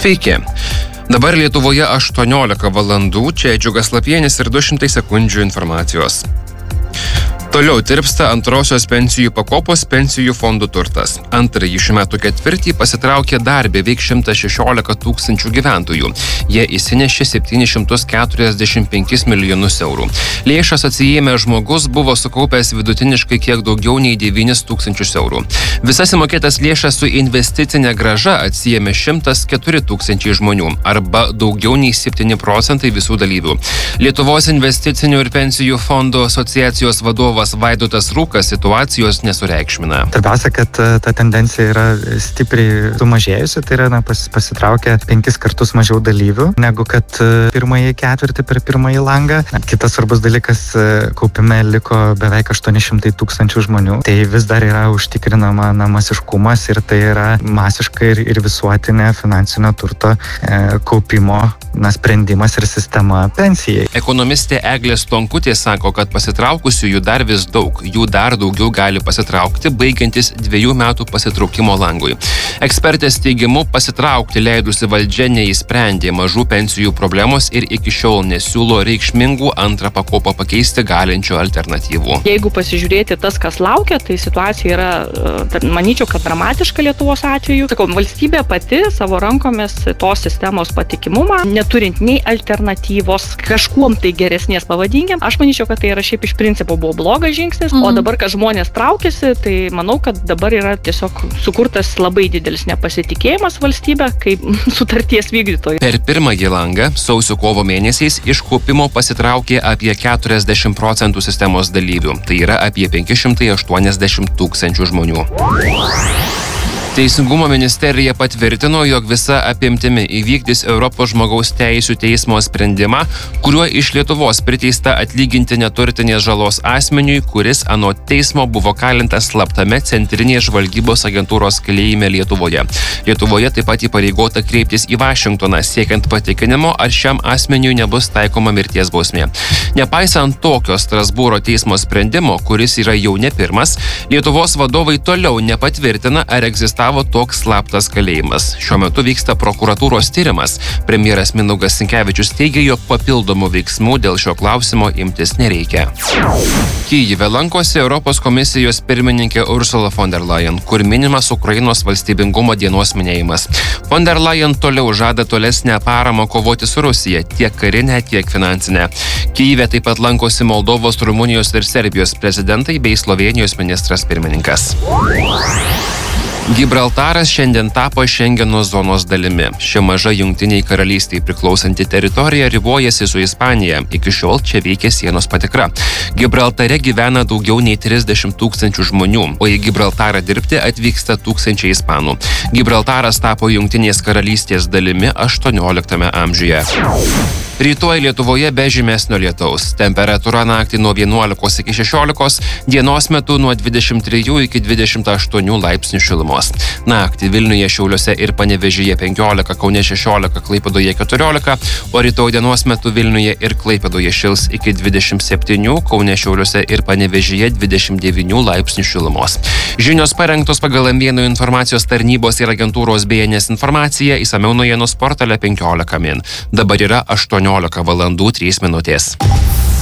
Sveiki. Dabar Lietuvoje 18 valandų, čia Džiugas Lapienis ir 200 sekundžių informacijos. Toliau tirpsta antrosios pensijų pakopos pensijų fondų turtas. Antrąjį šių metų ketvirtį pasitraukė dar beveik 116 tūkstančių gyventojų. Jie įsinešė 745 milijonus eurų. Lėšas atsiėmė žmogus buvo sukaupęs vidutiniškai kiek daugiau nei 9 tūkstančius eurų. Visas įmokėtas lėšas su investicinė grąža atsiėmė 104 tūkstančiai žmonių, arba daugiau nei 7% visų dalyvių. Lietuvos investicinių ir pensijų fondų asociacijos vadovas Vaidotas Rūkas situacijos nesureikšmina. Svarbiausia, kad ta tendencija yra stipriai sumažėjusi, tai yra pasitraukia 5 kartus mažiau dalyvių, negu kad pirmąjį ketvirtį per pirmąjį langą. Kitas svarbus dalykas, kaupime liko beveik 800 tūkstančių žmonių. Tai vis dar yra užtikrinama masiškumas ir tai yra masiškai ir visuotinė finansinio turto kaupimo sprendimas ir sistema pensijai. Ekonomistė Eglė Stonkutė sako, kad pasitraukusiųjų dar vis daug, jų dar daugiau gali pasitraukti, baigiantis 2 metų pasitraukimo langui. Ekspertės teigimu, pasitraukti leidusi valdžia neįsprendė mažų pensijų problemos ir iki šiol nesiūlo reikšmingų antrą pakopą pakeisti galinčių alternatyvų. Jeigu pasižiūrėti tas, kas laukia, tai situacija yra, manyčiau, kad dramatiška Lietuvos atveju. Sakau, valstybė pati savo rankomis tos sistemos patikimumą, neturint nei alternatyvos kažkuom tai geresnės pavadinkim, aš manyčiau, kad tai yra šiaip iš principo buvo blogas žingsnis, o dabar, kad žmonės traukiasi, tai manau, kad dabar yra tiesiog sukurtas labai didelis nepasitikėjimas valstybė kaip sutarties vykdytojų. Per pirmąjį langą sausio-kovo mėnesiais iš kaupimo pasitraukė apie 40% sistemos dalyvių, tai yra apie 580 tūkstančių žmonių. Teisingumo ministerija patvirtino, jog visa apimtimi įvykdys Europos žmogaus teisių teismo sprendimą, kuriuo iš Lietuvos priteista atlyginti neturtinės žalos asmeniui, kuris anot teismo buvo kalintas slaptame centrinės žvalgybos agentūros kalėjime Lietuvoje. Lietuvoje taip pat įpareigota kreiptis į Vašingtoną, siekiant patikinimo, ar šiam asmeniui nebus taikoma mirties bausmė. Nepaisant tokio Strasbūro teismo sprendimo, kuris yra jau ne pirmas, Lietuvos vadovai toliau nepatvirtina, ar egzistavo toks slaptas kalėjimas. Šiuo metu vyksta prokuratūros tyrimas. Premjeras Mindaugas Sinkevičius teigia, jog papildomų veiksmų dėl šio klausimo imtis nereikia. Kyjive lankosi Europos komisijos pirmininkė Ursula von der Leyen, kur minimas Ukrainos valstybingumo dienos minėjimas. Von der Leyen toliau žada tolesnę paramą kovoti su Rusija, tiek karinę, tiek finansinę. Kyjive taip pat lankosi Moldovos, Rumunijos ir Serbijos prezidentai bei Slovėnijos ministras pirmininkas. Gibraltaras šiandien tapo Šengeno zonos dalimi. Ši maža Jungtiniai Karalystiai priklausanti teritorija ribojasi su Ispanija. Iki šiol čia veikia sienos patikra. Gibraltare gyvena daugiau nei 30 tūkstančių žmonių, o į Gibraltarą dirbti atvyksta tūkstančiai ispanų. Gibraltaras tapo Jungtinės Karalystės dalimi 18 amžiuje. Rytoj Lietuvoje be žymesnio lietaus. Temperatūra naktį nuo 11 iki 16, dienos metu nuo 23 iki 28 laipsnių šilumos. Naktį Vilniuje, Šiauliuose ir Panevėžyje 15, Kaune 16, Klaipėdoje 14, o rytoj dienos metu Vilniuje ir Klaipėdoje šils iki 27, Kaune, Šiauliuose ir Panevėžyje 29 laipsnių šilumos. Žinios parengtos pagal M1 informacijos tarnybos ir agentūros BNS informaciją, išsamiau naujienų portale 15 min. Dabar yra 18 valandų 3 minutės.